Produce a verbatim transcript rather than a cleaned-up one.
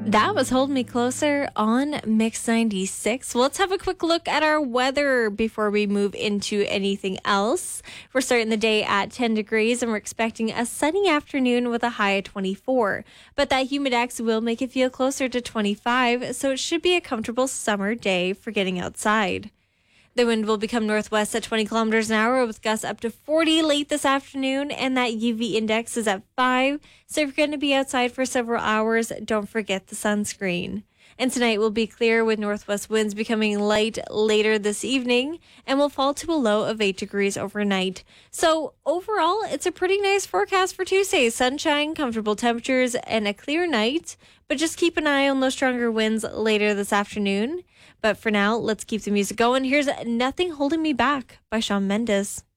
That was Hold Me Closer on Mix ninety-six. Well, let's have a quick look at our weather before we move into anything else. We're starting the day at ten degrees and we're expecting a sunny afternoon with a high of twenty-four. But that humidex will make it feel closer to twenty-five, so it should be a comfortable summer day for getting outside. The wind will become northwest at twenty kilometers an hour with gusts up to forty late this afternoon, and that U V index is at five. So if you're going to be outside for several hours, don't forget the sunscreen. And tonight will be clear with northwest winds becoming light later this evening and will fall to a low of eight degrees overnight. So overall, it's a pretty nice forecast for Tuesday. Sunshine, comfortable temperatures, and a clear night. But just keep an eye on those stronger winds later this afternoon. But for now, let's keep the music going. Here's Nothing Holding Me Back by Shawn Mendes.